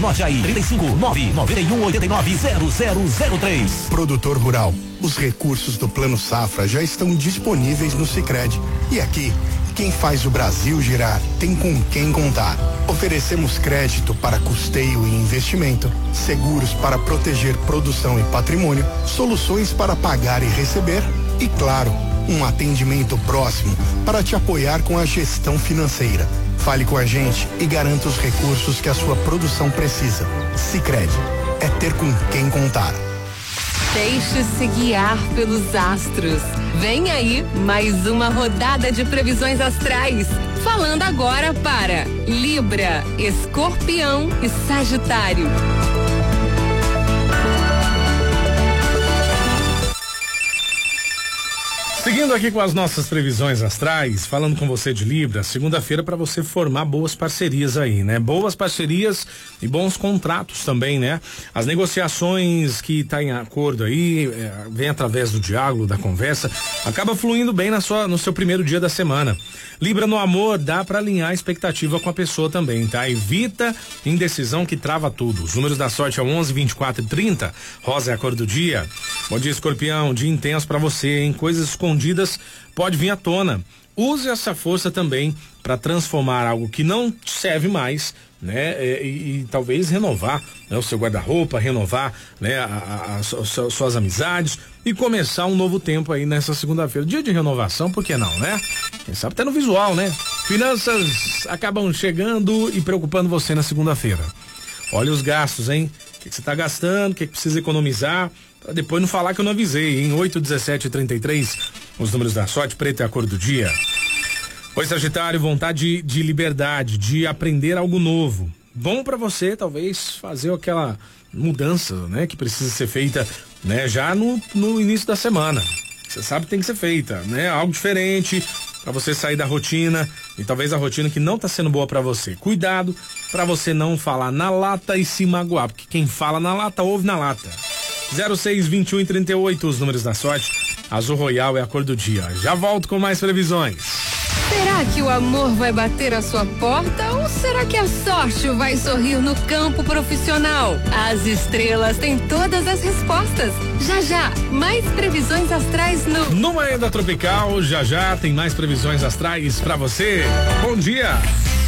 Norte aí, 35-99189-0003. Produtor rural, os recursos do Plano Safra já estão disponíveis no Sicredi. E aqui, quem faz o Brasil girar tem com quem contar. Oferecemos crédito para custeio e investimento, seguros para proteger produção e patrimônio, soluções para pagar e receber e, claro, um atendimento próximo para te apoiar com a gestão financeira. Fale com a gente e garanta os recursos que a sua produção precisa. Sicredi, é ter com quem contar. Deixe-se guiar pelos astros. Vem aí mais uma rodada de previsões astrais. Falando agora para Libra, Escorpião e Sagitário. Seguindo aqui com as nossas previsões astrais, falando com você de Libra, segunda-feira para você formar boas parcerias aí, né? Boas parcerias e bons contratos também, né? As negociações que tá em acordo aí, vem através do diálogo, da conversa, acaba fluindo bem no seu primeiro dia da semana. Libra, no amor, dá para alinhar a expectativa com a pessoa também, tá? Evita indecisão que trava tudo. Os números da sorte é 11, 24 e 30. Rosa é a cor do dia. Bom dia, Escorpião, dia intenso para você, hein? Coisas escondidas pode vir à tona. Use essa força também para transformar algo que não serve mais, né? E talvez renovar, né, o seu guarda-roupa, renovar, né, suas amizades e começar um novo tempo aí nessa segunda-feira. Dia de renovação, por que não, né? Quem sabe até no visual, né? Finanças acabam chegando e preocupando você na segunda-feira. Olha os gastos, hein? O que você está gastando, o que precisa economizar, pra depois não falar que eu não avisei, hein? 8, 17 e 33, os números da sorte, preto é a cor do dia. Oi, Sagitário, vontade de liberdade, de aprender algo novo. Bom pra você, talvez, fazer aquela mudança, né? Que precisa ser feita, né? Já no início da semana. Você sabe que tem que ser feita, né? Algo diferente, pra você sair da rotina e talvez a rotina que não tá sendo boa pra você. Cuidado pra você não falar na lata e se magoar, porque quem fala na lata, ouve na lata. 06, 21 e 38, os números da sorte. Azul Royal é a cor do dia. Já volto com mais previsões. Será que o amor vai bater a sua porta ou será que a sorte vai sorrir no campo profissional? As estrelas têm todas as respostas. Já, mais previsões astrais no Manhã da Tropical, já tem mais previsões astrais pra você. Bom dia!